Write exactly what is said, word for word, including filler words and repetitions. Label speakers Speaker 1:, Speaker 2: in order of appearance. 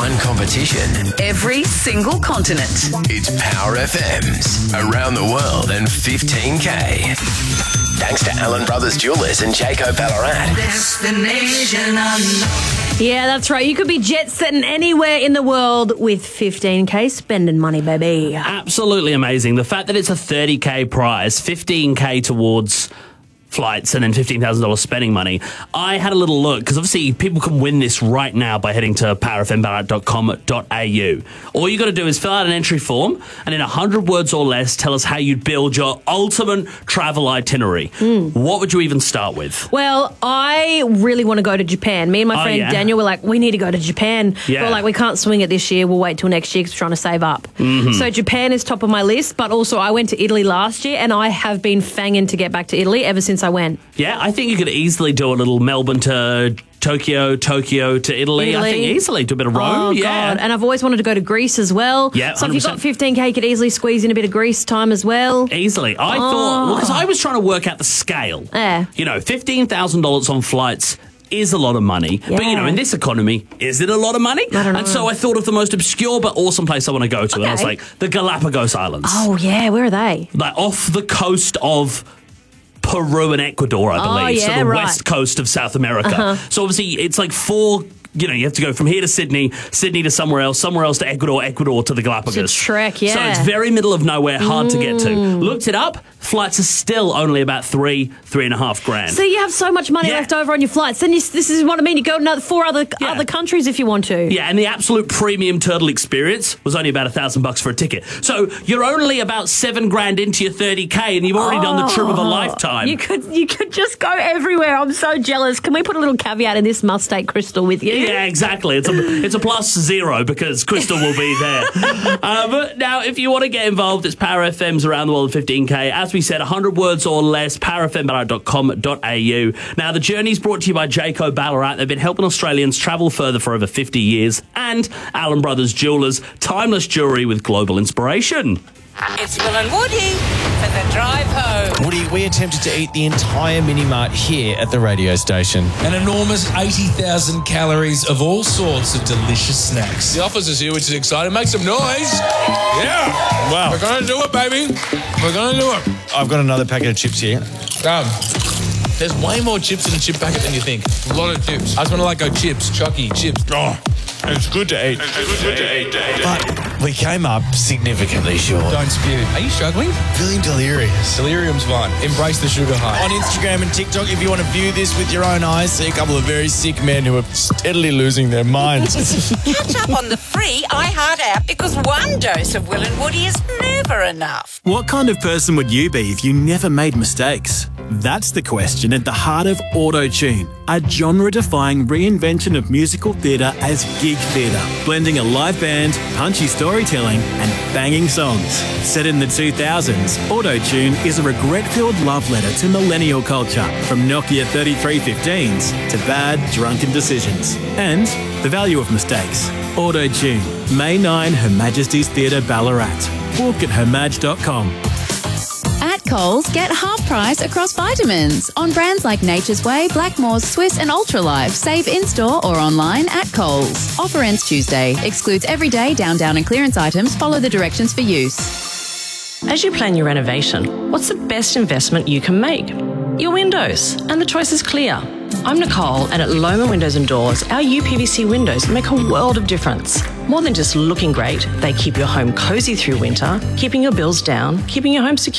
Speaker 1: one competition.
Speaker 2: Every single continent.
Speaker 1: It's Power F M's Around the World and fifteen K. Thanks to Allen Brothers Jewelers and Jayco Ballarat.
Speaker 3: Destination unknown.
Speaker 4: Yeah, that's right. You could be jet setting anywhere in the world with fifteen K spending money, baby.
Speaker 5: Absolutely amazing. The fact that it's a thirty K prize, fifteen K towards flights and then fifteen thousand dollars spending money. I had a little look because obviously people can win this right now by heading to power f m ballarat dot com dot a u. All you got to do is fill out an entry form and in one hundred words or less tell us how you'd build your ultimate travel itinerary. Mm. What would you even start with?
Speaker 4: Well, I really want to go to Japan. Me and my
Speaker 5: Oh,
Speaker 4: friend
Speaker 5: yeah?
Speaker 4: Daniel were like, we need to go to Japan.
Speaker 5: Yeah.
Speaker 4: We're like, we can't swing it this year. We'll wait till next year because we're trying to save up.
Speaker 5: Mm-hmm.
Speaker 4: So Japan is top of my list, but also I went to Italy last year and I have been fanging to get back to Italy ever since I went.
Speaker 5: Yeah, I think you could easily do a little Melbourne to Tokyo, Tokyo to Italy.
Speaker 4: Italy.
Speaker 5: I think easily do a bit of Rome.
Speaker 4: Oh,
Speaker 5: yeah.
Speaker 4: God. And I've always wanted to go to Greece as well.
Speaker 5: Yeah,
Speaker 4: so if you've got
Speaker 5: one hundred percent.
Speaker 4: fifteen K, you could easily squeeze in a bit of Greece time as well.
Speaker 5: Easily. I
Speaker 4: Oh.
Speaker 5: thought, because I was trying to work out the scale.
Speaker 4: Yeah.
Speaker 5: You know, fifteen thousand dollars on flights is a lot of money. But, you know,
Speaker 4: Yeah.
Speaker 5: in this economy, is it a lot of money?
Speaker 4: I don't know.
Speaker 5: And so I thought of the most obscure but awesome place I want to go to. And I was
Speaker 4: Okay.
Speaker 5: like, the Galapagos Islands.
Speaker 4: Oh, yeah. Where are they?
Speaker 5: Like off the coast of Peru and Ecuador, I
Speaker 4: Oh,
Speaker 5: believe.
Speaker 4: yeah,
Speaker 5: so the
Speaker 4: right.
Speaker 5: west coast of South America.
Speaker 4: Uh-huh.
Speaker 5: So obviously it's like four, you know, you have to go from here to Sydney, Sydney to somewhere else, somewhere else to Ecuador, Ecuador to the Galapagos.
Speaker 4: It's a trek, yeah.
Speaker 5: So it's very middle of nowhere, hard to get to. Looked it up, flights are still only about three, three and a half grand.
Speaker 4: So you have so much money
Speaker 5: Yeah.
Speaker 4: left over on your flights. Then you, this is what I mean. You go to another four other
Speaker 5: Yeah.
Speaker 4: other countries if you want to.
Speaker 5: Yeah, and the absolute premium turtle experience was only about a thousand bucks for a ticket. So you're only about seven grand into your thirty K and you've already done the trip of a lifetime.
Speaker 4: You could you could just go everywhere. I'm so jealous. Can we put a little caveat in this must take Crystal with you?
Speaker 5: Yeah, exactly. It's a it's a plus zero because Crystal will be there. uh, but now, if you want to get involved, it's Power F M's Around the World fifteen K. As we said, one hundred words or less, power f m ballarat dot com dot a u. Now, the journey's brought to you by Jayco Ballarat. They've been helping Australians travel further for over fifty years. And Allen Brothers Jewelers, timeless jewellery with global inspiration.
Speaker 3: It's Will and Woody for the drive home.
Speaker 6: Woody, we attempted to eat the entire mini-mart here at the radio station.
Speaker 7: An enormous eighty thousand calories of all sorts of delicious snacks.
Speaker 8: The officers here, which is exciting. Make some noise. Yeah.
Speaker 6: Wow.
Speaker 8: We're going to do it, baby. We're going to do it.
Speaker 6: I've got another packet of chips here.
Speaker 8: Um, there's way more chips in a chip packet than you think. A lot of chips. I just want to like go chips, Chucky, chips.
Speaker 6: Oh, it's good to eat. It's good to eat. But we came up significantly short.
Speaker 8: Don't spew. Are you struggling?
Speaker 6: Feeling delirious.
Speaker 8: Delirium's fine. Embrace the sugar high.
Speaker 6: On Instagram and TikTok, if you want to view this with your own eyes, see a couple of very sick men who are steadily losing their minds.
Speaker 3: Catch up on the free iHeart app because one dose of Will and Woody is never enough.
Speaker 9: What kind of person would you be if you never made mistakes? That's the question at the heart of Auto-Tune, a genre-defying reinvention of musical theatre as gig theatre, blending a live band, punchy storytelling and banging songs. Set in the two thousands, Auto-Tune is a regret-filled love letter to millennial culture, from Nokia thirty-three fifteens to bad, drunken decisions, and the value of mistakes. Auto-Tune, May ninth, Her Majesty's Theatre, Ballarat. Book at her maj dot com.
Speaker 10: At Coles, get half price across vitamins on brands like Nature's Way, Blackmores, Swiss and Ultralife. Save in-store or online at Coles. Offer ends Tuesday. Excludes everyday down, down and clearance items. Follow the directions for use.
Speaker 11: As you plan your renovation, what's the best investment you can make? Your windows, and the choice is clear. I'm Nicole, and at Loma Windows and Doors, our U P V C windows make a world of difference. More than just looking great, they keep your home cosy through winter, keeping your bills down, keeping your home secure.